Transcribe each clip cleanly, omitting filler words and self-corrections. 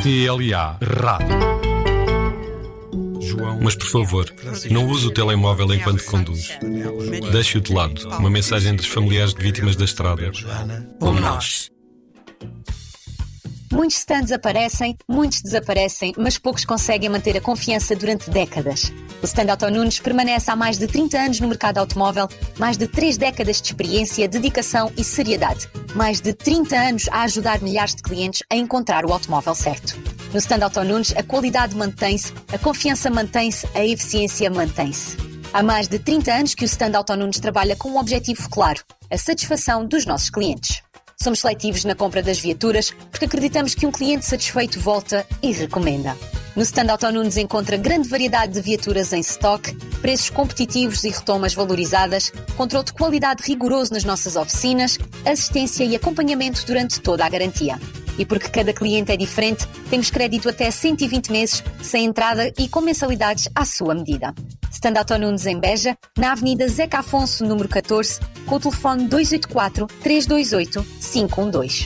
TLA Rádio. Mas por favor, não use o telemóvel enquanto conduz. Deixe-o de lado. Uma mensagem dos familiares de vítimas da estrada. Como nós. Muitos stands aparecem, muitos desaparecem, mas poucos conseguem manter a confiança durante décadas. O stand Auto Nunes permanece há mais de 30 anos no mercado automóvel, mais de 3 décadas de experiência, dedicação e seriedade. Mais de 30 anos a ajudar milhares de clientes a encontrar o automóvel certo. No stand Auto Nunes, a qualidade mantém-se, a confiança mantém-se, a eficiência mantém-se. Há mais de 30 anos que o stand Auto Nunes trabalha com um objetivo claro, a satisfação dos nossos clientes. Somos seletivos na compra das viaturas porque acreditamos que um cliente satisfeito volta e recomenda. No stand Auto Nunes encontra grande variedade de viaturas em stock, preços competitivos e retomas valorizadas, controle de qualidade rigoroso nas nossas oficinas, assistência e acompanhamento durante toda a garantia. E porque cada cliente é diferente, temos crédito até 120 meses, sem entrada e com mensalidades à sua medida. Stand Auto Nunes em Beja, na Avenida Zeca Afonso, número 14, com o telefone 284-328-512.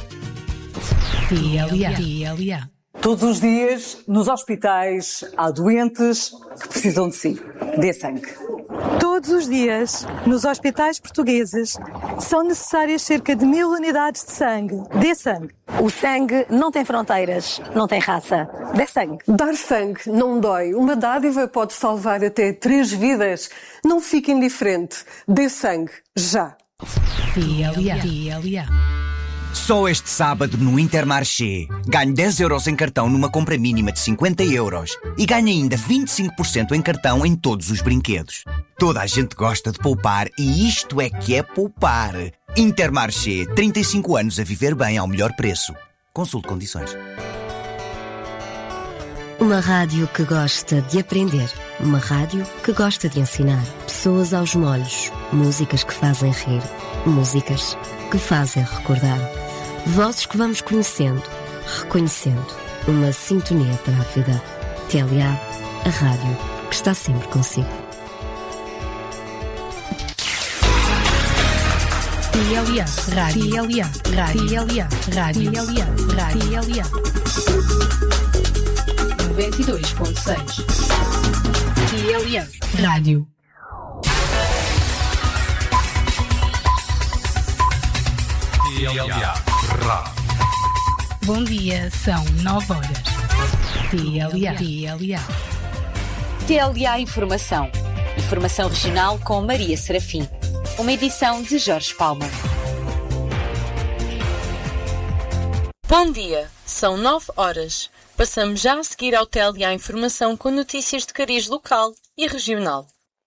TLA. Todos os dias, nos hospitais, há doentes que precisam de si. Dê sangue. Todos os dias, nos hospitais portugueses, são necessárias cerca de 1000 unidades de sangue. Dê sangue. O sangue não tem fronteiras, não tem raça. Dê sangue. Dar sangue não dói. Uma dádiva pode salvar até 3 vidas. Não fique indiferente. Dê sangue, já. TLA. Só este sábado no Intermarché ganhe 10 euros em cartão numa compra mínima de 50 euros e ganhe ainda 25% em cartão em todos os brinquedos. Toda a gente gosta de poupar e isto é que é poupar. Intermarché, 35 anos a viver bem ao melhor preço. Consulte condições. Uma rádio que gosta de aprender. Uma rádio que gosta de ensinar. Pessoas aos molhos. Músicas que fazem rir. Músicas que fazem recordar. Vozes que vamos conhecendo, reconhecendo. Uma sintonia para a vida. TLA, a rádio que está sempre consigo. TLA. Rádio. TLA. 92.6. TLA. Rádio. TLA Rádio. Bom dia, são 9 horas. TLA. TLA Informação. Informação regional com Maria Serafim. Uma edição de Jorge Palma. Bom dia, são 9 horas. Passamos já a seguir ao TLA Informação com notícias de cariz local e regional.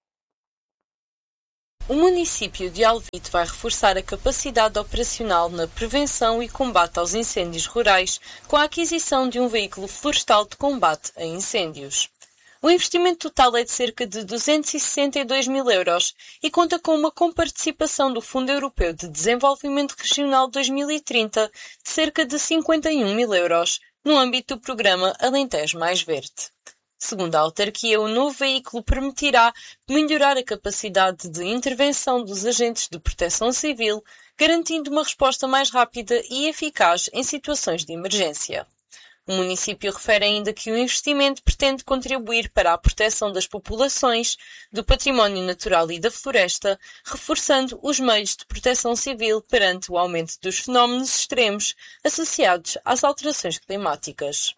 O município de Alvite vai reforçar a capacidade operacional na prevenção e combate aos incêndios rurais com a aquisição de um veículo florestal de combate a incêndios. O investimento total é de cerca de 262 mil euros e conta com uma comparticipação do Fundo Europeu de Desenvolvimento Regional 2030 de cerca de 51 mil euros no âmbito do programa Alentejo Mais Verde. Segundo a autarquia, o novo veículo permitirá melhorar a capacidade de intervenção dos agentes de proteção civil, garantindo uma resposta mais rápida e eficaz em situações de emergência. O município refere ainda que o investimento pretende contribuir para a proteção das populações, do património natural e da floresta, reforçando os meios de proteção civil perante o aumento dos fenómenos extremos associados às alterações climáticas.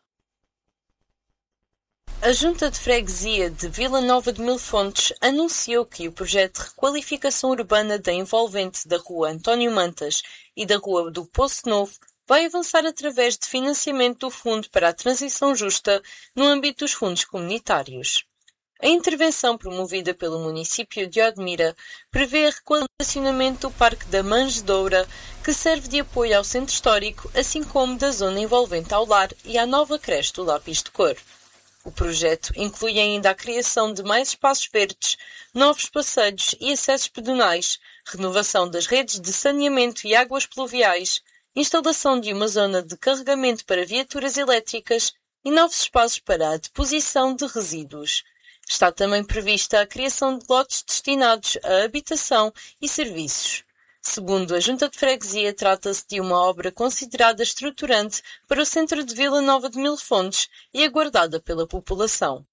A Junta de Freguesia de Vila Nova de Mil Fontes anunciou que o projeto de requalificação urbana da envolvente da Rua António Mantas e da Rua do Poço Novo vai avançar através de financiamento do Fundo para a Transição Justa no âmbito dos fundos comunitários. A intervenção promovida pelo município de Odmira prevê a requalificacionamento do Parque da Manjedoura, que serve de apoio ao centro histórico, assim como da zona envolvente ao lar e à nova creche do Lápis de Cor. O projeto inclui ainda a criação de mais espaços verdes, novos passeios e acessos pedonais, renovação das redes de saneamento e águas pluviais, instalação de uma zona de carregamento para viaturas elétricas e novos espaços para a deposição de resíduos. Está também prevista a criação de lotes destinados à habitação e serviços. Segundo a Junta de Freguesia, trata-se de uma obra considerada estruturante para o centro de Vila Nova de Mil Fontes e aguardada pela população.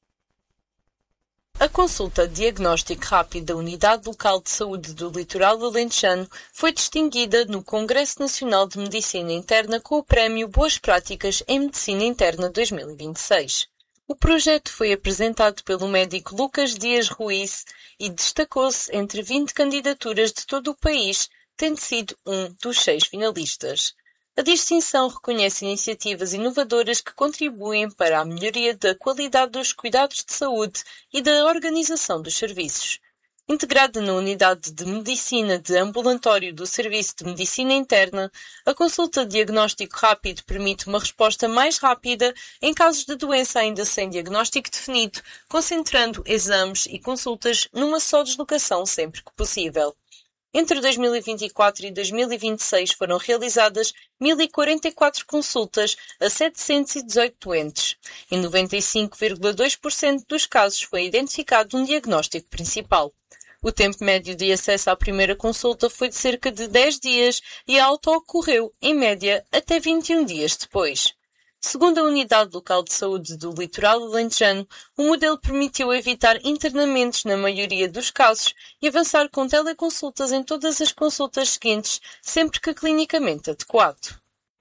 A consulta diagnóstico rápido da Unidade Local de Saúde do Litoral Alentejano foi distinguida no Congresso Nacional de Medicina Interna com o Prémio Boas Práticas em Medicina Interna 2026. O projeto foi apresentado pelo médico Lucas Dias Ruiz e destacou-se entre 20 candidaturas de todo o país, tendo sido um dos 6 finalistas. A distinção reconhece iniciativas inovadoras que contribuem para a melhoria da qualidade dos cuidados de saúde e da organização dos serviços. Integrada na Unidade de Medicina de Ambulatório do Serviço de Medicina Interna, a consulta diagnóstico rápido permite uma resposta mais rápida em casos de doença ainda sem diagnóstico definido, concentrando exames e consultas numa só deslocação sempre que possível. Entre 2024 e 2026 foram realizadas 1.044 consultas a 718 doentes. Em 95,2% dos casos foi identificado um diagnóstico principal. O tempo médio de acesso à primeira consulta foi de cerca de 10 dias e a alta ocorreu, em média, até 21 dias depois. Segundo a Unidade Local de Saúde do Litoral Alentejano, o modelo permitiu evitar internamentos na maioria dos casos e avançar com teleconsultas em todas as consultas seguintes, sempre que clinicamente adequado.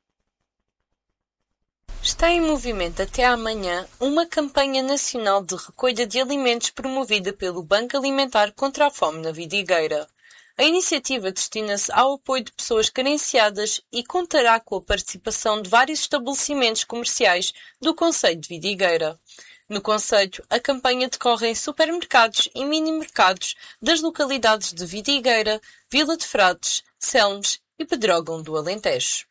Está em movimento até amanhã uma campanha nacional de recolha de alimentos promovida pelo Banco Alimentar contra a Fome na Vidigueira. A iniciativa destina-se ao apoio de pessoas carenciadas e contará com a participação de vários estabelecimentos comerciais do concelho de Vidigueira. No concelho, a campanha decorre em supermercados e mini-mercados das localidades de Vidigueira, Vila de Frades, Selmes e Pedrógão do Alentejo.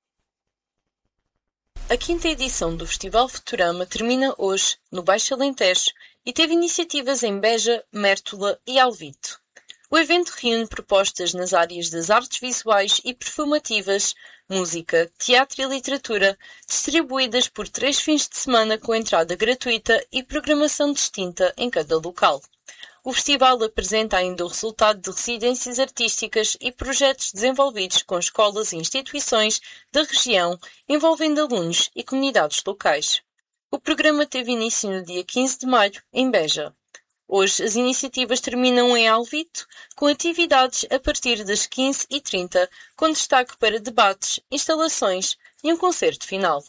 A 5ª edição do Festival Futurama termina hoje, no Baixo Alentejo, e teve iniciativas em Beja, Mértola e Alvito. O evento reúne propostas nas áreas das artes visuais e performativas, música, teatro e literatura, distribuídas por 3 fins de semana com entrada gratuita e programação distinta em cada local. O festival apresenta ainda o resultado de residências artísticas e projetos desenvolvidos com escolas e instituições da região, envolvendo alunos e comunidades locais. O programa teve início no dia 15 de maio, em Beja. Hoje, as iniciativas terminam em Alvito, com atividades a partir das 15h30, com destaque para debates, instalações e um concerto final.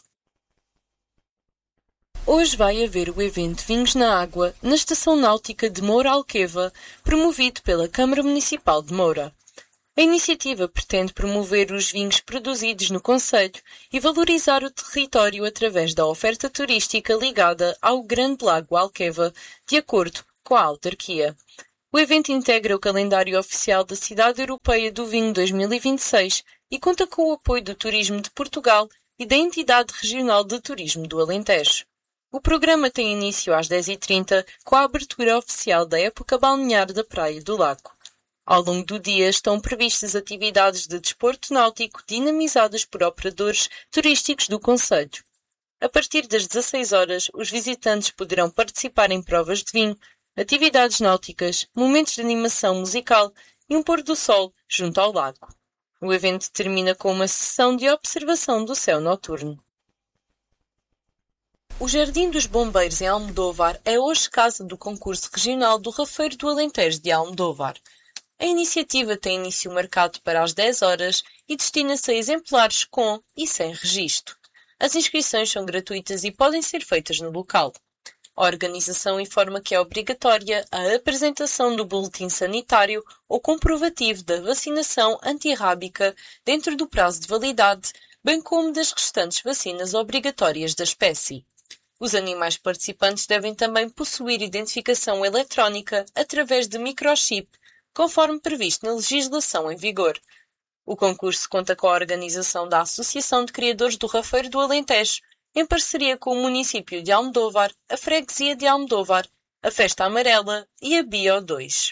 Hoje vai haver o evento Vinhos na Água, na Estação Náutica de Moura Alqueva, promovido pela Câmara Municipal de Moura. A iniciativa pretende promover os vinhos produzidos no concelho e valorizar o território através da oferta turística ligada ao Grande Lago Alqueva, de acordo com a autarquia. O evento integra o calendário oficial da Cidade Europeia do Vinho 2026 e conta com o apoio do Turismo de Portugal e da Entidade Regional de Turismo do Alentejo. O programa tem início às 10h30, com a abertura oficial da época balnear da Praia do Lago. Ao longo do dia estão previstas atividades de desporto náutico dinamizadas por operadores turísticos do concelho. A partir das 16 horas, os visitantes poderão participar em provas de vinho, atividades náuticas, momentos de animação musical e um pôr do sol junto ao lago. O evento termina com uma sessão de observação do céu noturno. O Jardim dos Bombeiros em Almodóvar é hoje casa do concurso regional do Rafeiro do Alentejo de Almodóvar. A iniciativa tem início marcado para as 10 horas e destina-se a exemplares com e sem registro. As inscrições são gratuitas e podem ser feitas no local. A organização informa que é obrigatória a apresentação do boletim sanitário ou comprovativo da vacinação antirrábica dentro do prazo de validade, bem como das restantes vacinas obrigatórias da espécie. Os animais participantes devem também possuir identificação eletrónica através de microchip, conforme previsto na legislação em vigor. O concurso conta com a organização da Associação de Criadores do Rafeiro do Alentejo, em parceria com o município de Almodóvar, a Freguesia de Almodóvar, a Festa Amarela e a Bio2.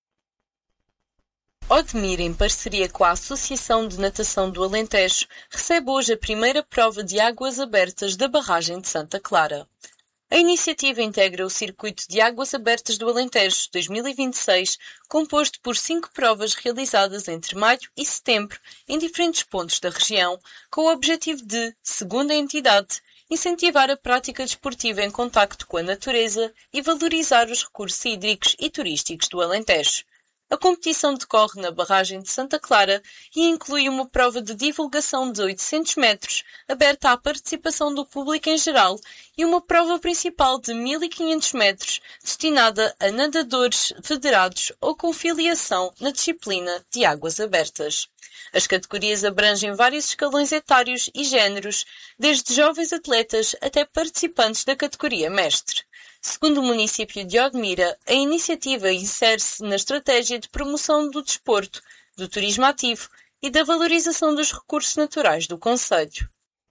Odmir, em parceria com a Associação de Natação do Alentejo, recebe hoje a primeira prova de águas abertas da barragem de Santa Clara. A iniciativa integra o Circuito de Águas Abertas do Alentejo 2026, composto por 5 provas realizadas entre maio e setembro em diferentes pontos da região, com o objetivo de, segundo a entidade, incentivar a prática desportiva em contacto com a natureza e valorizar os recursos hídricos e turísticos do Alentejo. A competição decorre na barragem de Santa Clara e inclui uma prova de divulgação de 800 metros, aberta à participação do público em geral, e uma prova principal de 1500 metros, destinada a nadadores federados ou com filiação na disciplina de águas abertas. As categorias abrangem vários escalões etários e géneros, desde jovens atletas até participantes da categoria mestre. Segundo o município de Odmira, a iniciativa insere-se na estratégia de promoção do desporto, do turismo ativo e da valorização dos recursos naturais do concelho.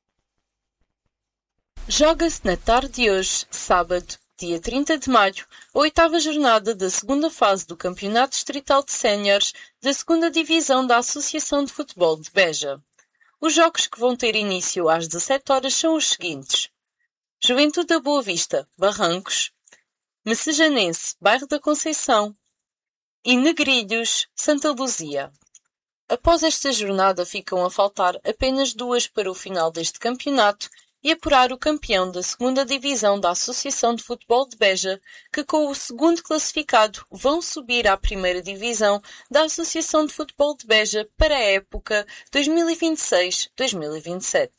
Joga-se na tarde de hoje, sábado, dia 30 de maio, a 8ª jornada da segunda fase do Campeonato Distrital de Séniores da 2ª Divisão da Associação de Futebol de Beja. Os jogos que vão ter início às 17 horas são os seguintes: Juventude da Boa Vista, Barrancos; Messejanense, Bairro da Conceição; e Negrilhos, Santa Luzia. Após esta jornada ficam a faltar apenas 2 para o final deste campeonato e apurar o campeão da 2ª Divisão da Associação de Futebol de Beja, que com o segundo classificado vão subir à 1ª Divisão da Associação de Futebol de Beja para a época 2026-2027.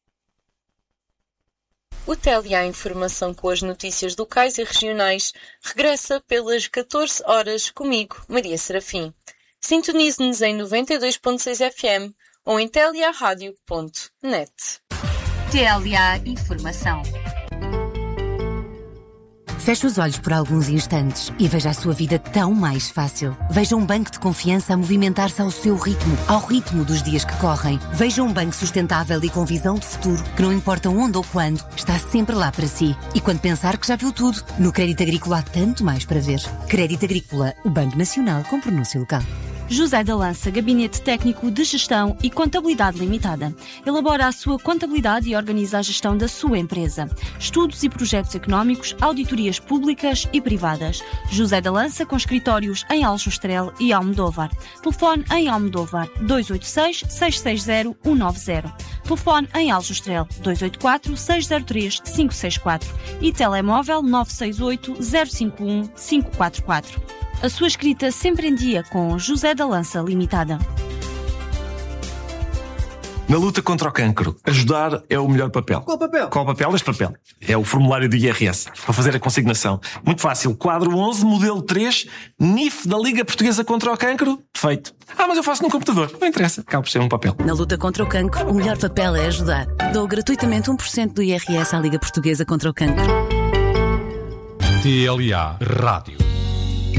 O TLA Informação com as notícias locais e regionais regressa pelas 14 horas comigo, Maria Serafim. Sintonize-nos em 92.6 FM ou em tlearadio.net. TLA Informação. Feche os olhos por alguns instantes e veja a sua vida tão mais fácil. Veja um banco de confiança a movimentar-se ao seu ritmo, ao ritmo dos dias que correm. Veja um banco sustentável e com visão de futuro, que não importa onde ou quando, está sempre lá para si. E quando pensar que já viu tudo, no Crédito Agrícola há tanto mais para ver. Crédito Agrícola, o Banco Nacional com pronúncio local. José da Lança, Gabinete Técnico de Gestão e Contabilidade Limitada. Elabora a sua contabilidade e organiza a gestão da sua empresa. Estudos e projetos económicos, auditorias públicas e privadas. José da Lança, com escritórios em Aljustrel e Almodóvar. Telefone em Almodóvar 286-660-190. Telefone em Aljustrel 284-603-564 e telemóvel 968-051-544. A sua escrita sempre em dia com José da Lança Limitada. Na luta contra o cancro, ajudar é o melhor papel. Qual papel? Qual papel? Este papel. É o formulário do IRS, para fazer a consignação. Muito fácil. Quadro 11, modelo 3, NIF da Liga Portuguesa contra o Cancro. Feito. Mas eu faço no computador. Não interessa. Acaba por ser um papel. Na luta contra o cancro, o melhor papel é ajudar. Dou gratuitamente 1% do IRS à Liga Portuguesa contra o Cancro. TLA Rádio.